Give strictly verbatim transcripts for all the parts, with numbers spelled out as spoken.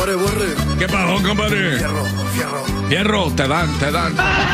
Compadre, borre. ¿Qué pasó, compadre? Fierro, fierro. Fierro, te dan, te dan.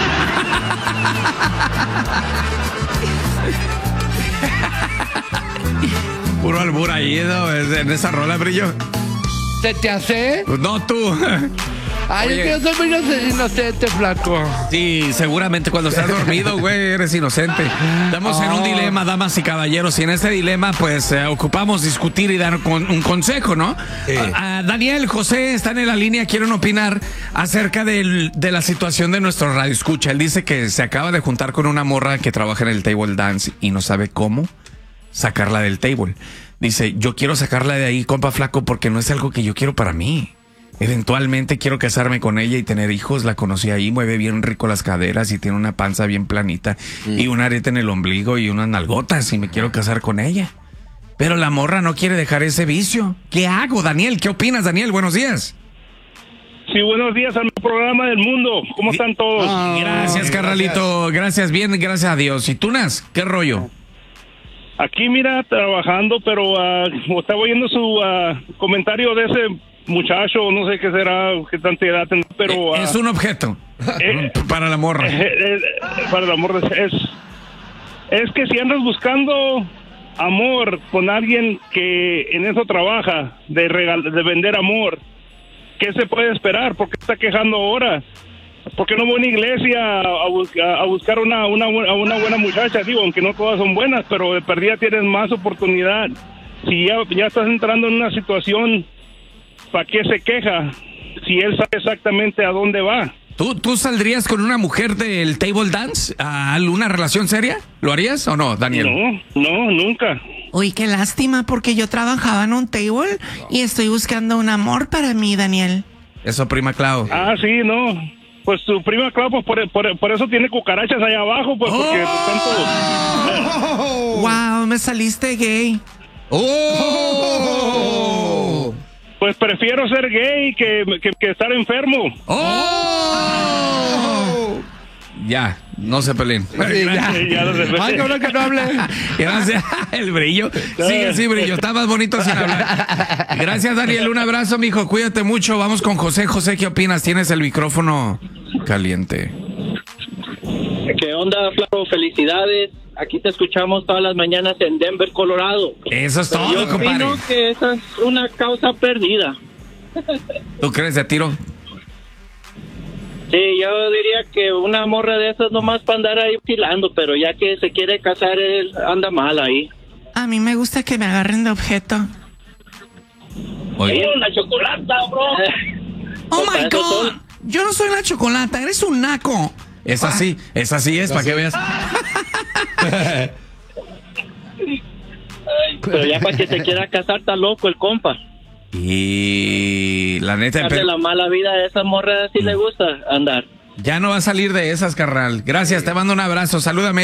Puro albur ahí, ¿no? En esa rola, Brillo. ¿Se te hace? No, tú. Ay, Oye. es que yo soy muy inocente, flaco. Sí, seguramente cuando estás dormido, güey, eres inocente. Estamos en un Oh. dilema, damas y caballeros, y en este dilema, pues, eh, ocupamos discutir y dar con, un consejo, ¿no? Sí. Ah, ah, Daniel, José, están en la línea, quieren opinar acerca del- de la situación de nuestro radio escucha. Él dice que se acaba de juntar con una morra que trabaja en el table dance y no sabe cómo sacarla del table. Dice, yo quiero sacarla de ahí, compa flaco, porque no es algo que yo quiero para mí. Eventualmente quiero casarme con ella y tener hijos. La conocí ahí, mueve bien rico las caderas y tiene una panza bien planita y un arete en el ombligo y unas nalgotas y me quiero casar con ella. Pero la morra no quiere dejar ese vicio. ¿Qué hago, Daniel? ¿Qué opinas, Daniel? Buenos días. Sí, buenos días al programa del mundo. ¿Cómo están todos? Ah, Gracias, carnalito. Gracias, bien, gracias a Dios. ¿Y tú, Nas? ¿Qué rollo? Aquí, mira, trabajando, pero uh, estaba oyendo su uh, comentario de ese muchacho, no sé qué será, qué tanta edad tendrá, pero... Eh, uh, es un objeto eh, para la morra. eh, eh, para el amor, es, es que si andas buscando amor con alguien que en eso trabaja, de, regal, de vender amor, ¿qué se puede esperar? ¿Por qué está quejando ahora? ¿Por qué no voy a una iglesia a, busca, a buscar una, una, a una buena muchacha? Digo, aunque no todas son buenas, pero de perdida tienes más oportunidad. Si ya, ya estás entrando en una situación, ¿para qué se queja? Si él sabe exactamente a dónde va. ¿Tú, ¿Tú saldrías con una mujer del table dance a una relación seria? ¿Lo harías o no, Daniel? No, no, nunca. Uy, qué lástima, porque yo trabajaba en un table y estoy buscando un amor para mí, Daniel. Eso, prima Clau. Ah, sí, no. Pues tu prima, claro, pues por, por, por eso tiene cucarachas allá abajo, pues porque tanto... Wow, me saliste gay. ¡Oh! Pues prefiero ser gay que, que, que estar enfermo. ¡Oh! Ya, no se peleen. Sí, ya. Ya lo sé. Ay, cabrón, que no hable. Gracias. El brillo. Sigue así, Brillo. Está más bonito sin hablar. Gracias, Daniel. Un abrazo, mijo. Cuídate mucho. Vamos con José. José, ¿qué opinas? Tienes el micrófono caliente. ¿Qué onda, Flaco? Felicidades. Aquí te escuchamos todas las mañanas en Denver, Colorado. Eso es Pero todo, yo compadre. opino que esa es una causa perdida. ¿Tú crees de tiro? Sí, yo diría que una morra de esas nomás para andar ahí filando, pero ya que se quiere casar, él anda mal ahí. A mí me gusta que me agarren de objeto. Oye. Quiero una chocolata, bro. Oh Pues my para eso God. son. Yo no soy la chocolata, eres un naco. Es así, es así es, para que veas. Pero ya para que se quiera casar, está loco el compa. Y la neta, Darle pero la mala vida a esa morra, sí le gusta andar. ya no va a salir de esas, carnal. Gracias, te mando un abrazo. Salúdame.